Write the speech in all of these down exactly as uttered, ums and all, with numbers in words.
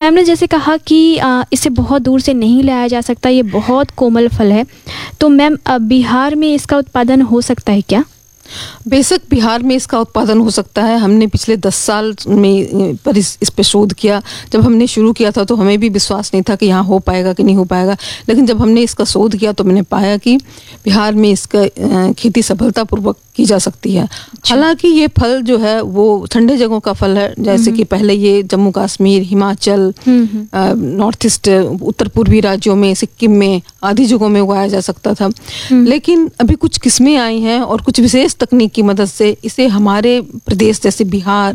Ma'am ने जैसे कहा कि आ, इसे बहुत दूर से नहीं लाया जा सकता, ये बहुत कोमल फल है, तो मैम बिहार में इसका उत्पादन हो सकता है क्या? बेशक बिहार में इसका उत्पादन हो सकता है। हमने पिछले दस साल में पर इस, इस पे शोध किया। जब हमने शुरू किया था तो हमें भी विश्वास नहीं था कि यहाँ हो पाएगा कि नहीं हो पाएगा, लेकिन जब हमने इसका शोध किया तो मैंने पाया कि बिहार में इसका खेती सफलतापूर्वक की जा सकती है। हालांकि ये फल जो है वो ठंडे जगहों का फल है, जैसे कि पहले ये जम्मू कश्मीर, हिमाचल, नॉर्थ ईस्ट, उत्तर पूर्वी राज्यों में, सिक्किम में आदि जगहों में उगाया जा सकता था। लेकिन अभी कुछ किस्में आई हैं और कुछ विशेष तकनीक की मदद से इसे हमारे प्रदेश जैसे बिहार,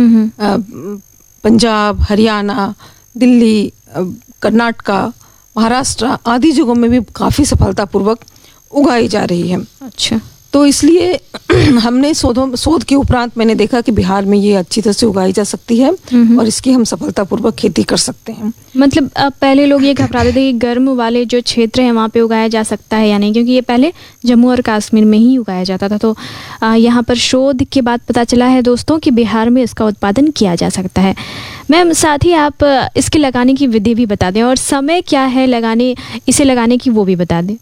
पंजाब, हरियाणा, दिल्ली, कर्नाटका, महाराष्ट्र आदि जगहों में भी काफ़ी सफलतापूर्वक उगाई जा रही है। अच्छा, तो इसलिए हमने शोधों शोध के उपरांत मैंने देखा कि बिहार में ये अच्छी तरह से उगाई जा सकती है और इसकी हम सफलतापूर्वक खेती कर सकते हैं। मतलब अब पहले लोग ये घबराते थे कि गर्म वाले जो क्षेत्र हैं वहाँ पे उगाया जा सकता है या नहीं, क्योंकि ये पहले जम्मू और कश्मीर में ही उगाया जाता था। तो यहाँ पर शोध के बाद पता चला है दोस्तों कि बिहार में इसका उत्पादन किया जा सकता है। मैम साथ ही आप इसके लगाने की विधि भी बता दें और समय क्या है लगाने इसे लगाने की वो भी बता दें।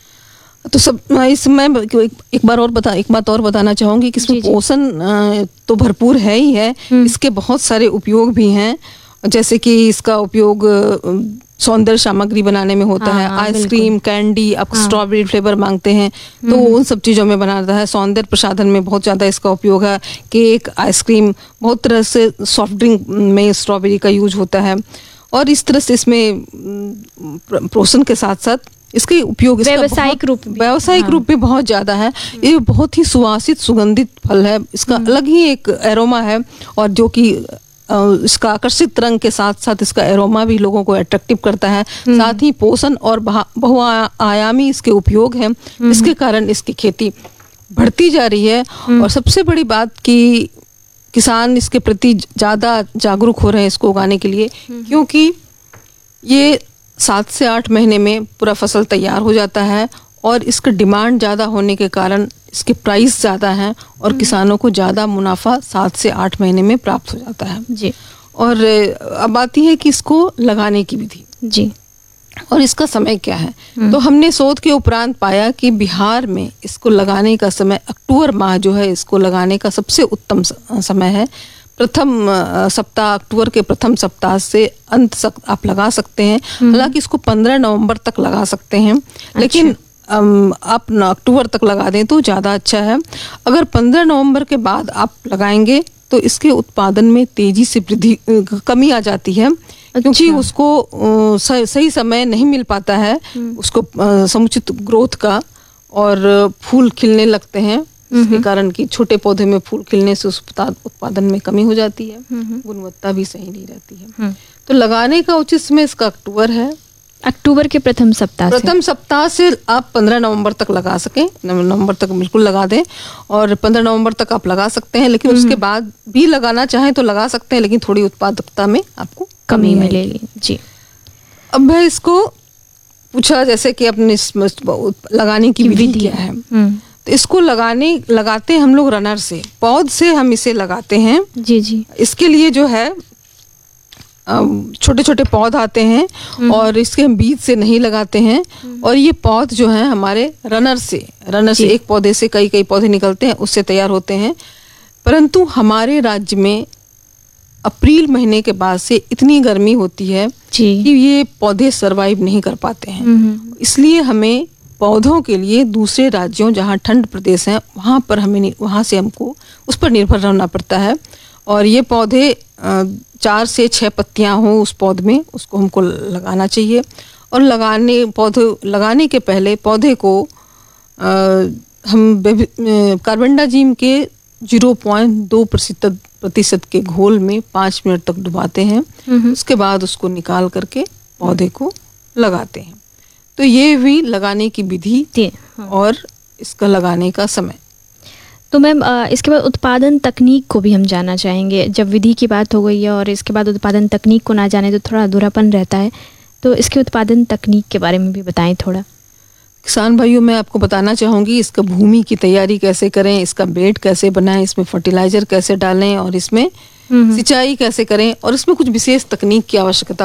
तो सब इसमें एक, एक बार और बता एक बात और बताना चाहूँगी कि इसमें पोषण तो भरपूर है ही है, इसके बहुत सारे उपयोग भी हैं। जैसे कि इसका उपयोग सौंदर्य सामग्री बनाने में होता हाँ, है। आइसक्रीम, कैंडी, आप हाँ, स्ट्रॉबेरी फ्लेवर मांगते हैं तो उन सब चीज़ों में बनाता है। सौंदर्य प्रसाधन में बहुत ज़्यादा इसका उपयोग है। केक, आइसक्रीम, बहुत तरह से सॉफ्ट ड्रिंक में स्ट्रॉबेरी का यूज होता है और इस तरह से इसमें पोषण के साथ साथ इसके उपयोग व्यावसायिक रूप व्यावसायिक हाँ। रूप में बहुत ज़्यादा है। ये बहुत ही सुवासित सुगंधित फल है, इसका अलग ही एक एरोमा है और जो कि इसका आकर्षित रंग के साथ साथ इसका एरोमा भी लोगों को अट्रैक्टिव करता है। साथ ही पोषण और बहुआयामी इसके उपयोग हैं, इसके कारण इसकी खेती बढ़ती जा रही है। और सबसे बड़ी बात कि किसान इसके प्रति ज़्यादा जागरूक हो रहे हैं इसको उगाने के लिए, क्योंकि ये सात से आठ महीने में पूरा फसल तैयार हो जाता है और इसका डिमांड ज़्यादा होने के कारण इसके प्राइस ज़्यादा हैं और किसानों को ज़्यादा मुनाफा सात से आठ महीने में प्राप्त हो जाता है जी। और अब आती है कि इसको लगाने की विधि जी और इसका समय क्या है। तो हमने शोध के उपरांत पाया कि बिहार में इसको लगाने का समय अक्टूबर माह जो है इसको लगाने का सबसे उत्तम समय है। प्रथम सप्ताह, अक्टूबर के प्रथम सप्ताह से अंत तक आप लगा सकते हैं। हालांकि इसको पंद्रह नवंबर तक लगा सकते हैं, लेकिन अच्छा। आप अक्टूबर तक लगा दें तो ज़्यादा अच्छा है। अगर पंद्रह नवंबर के बाद आप लगाएंगे तो इसके उत्पादन में तेजी से वृद्धि कमी आ जाती है। अच्छा। क्योंकि उसको सही समय नहीं मिल पाता है उसको समुचित ग्रोथ का और फूल खिलने लगते हैं, इसके कारण कि छोटे पौधे में फूल खिलने से उस उत्पादन में कमी हो जाती है, गुणवत्ता भी सही नहीं रहती है। तो लगाने का उचित समय इसका अक्टूबर है। अक्टूबर के प्रथम सप्ताह प्रथम सप्ताह से आप पंद्रह नवंबर तक लगा सकें, नवंबर तक बिल्कुल लगा दें और पंद्रह नवंबर तक आप लगा सकते हैं। लेकिन उसके बाद भी लगाना चाहें तो लगा सकते हैं, लेकिन थोड़ी उत्पादकता में आपको कमी मिलेगी जी। अब मैं इसको पूछा जैसे कि अपने लगाने की विधि क्या है, तो इसको लगाने लगाते हम लोग रनर से, पौध से हम इसे लगाते हैं जी जी। इसके लिए जो है छोटे छोटे पौध आते हैं और इसके हम बीज से नहीं लगाते हैं और ये पौध जो है हमारे रनर से रनर से एक पौधे से कई कई पौधे निकलते हैं, उससे तैयार होते हैं। परंतु हमारे राज्य में अप्रैल महीने के बाद से इतनी गर्मी होती है कि ये पौधे सरवाइव नहीं कर पाते हैं। इसलिए हमें पौधों के लिए दूसरे राज्यों जहाँ ठंड प्रदेश हैं वहाँ पर हमें वहाँ से हमको उस पर निर्भर रहना पड़ता है। और ये पौधे चार से छः पत्तियाँ हों उस पौध में, उसको हमको लगाना चाहिए। और लगाने पौधे लगाने के पहले पौधे को आ, हम कार्बेंडाजिम के जीरो पॉइंट दो प्रतिशत प्रतिशत के घोल में पाँच मिनट तक डुबाते हैं। उसके बाद उसको निकाल करके पौधे को लगाते हैं। तो ये भी लगाने की विधि और इसका लगाने का समय। तो मैम इसके बाद उत्पादन तकनीक को भी हम जानना चाहेंगे। जब विधि की बात हो गई है और इसके बाद उत्पादन तकनीक को ना जाने तो थोड़ा अधूरापन रहता है, तो इसके उत्पादन तकनीक के बारे में भी बताएं थोड़ा। किसान भाइयों, मैं आपको बताना चाहूँगी इसका भूमि की तैयारी कैसे करें, इसका बेड कैसे बनाएं, इसमें फर्टिलाइजर कैसे डालें और इसमें सिंचाई कैसे करें और इसमें कुछ विशेष तकनीक की आवश्यकता